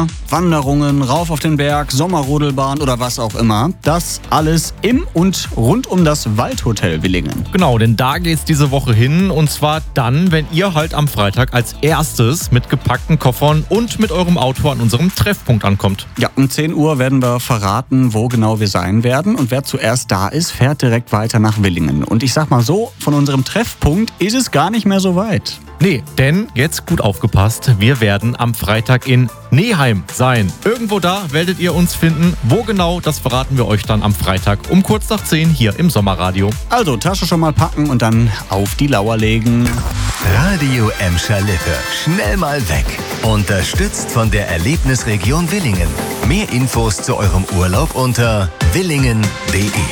Spa, Wanderungen, rauf auf den Berg, Sommerrodelbahn oder was auch immer. Das alles im und rund um das Waldhotel Willingen. Genau, denn da geht's diese Woche hin und zwar dann, wenn ihr halt am Freitag als erstes mit gepackten Koffern und mit eurem Auto an unserem Treffpunkt ankommt. Ja, um 10 Uhr werden wir verraten, wo genau wir sein werden und wer zuerst da ist, fährt direkt weiter nach Willingen. Und ich sag mal so, von unserem Treffpunkt ist es gar nicht mehr so weit. Nee, denn jetzt gut aufgepasst, wir werden am Freitag in Neheim sein. Irgendwo da werdet ihr uns finden. Wo genau, das verraten wir euch dann am Freitag um kurz nach 10 hier im Sommerradio. Also Tasche schon mal packen und dann auf die Lauer legen. Radio Emscher Lippe. Schnell mal weg. Unterstützt von der Erlebnisregion Willingen. Mehr Infos zu eurem Urlaub unter willingen.de.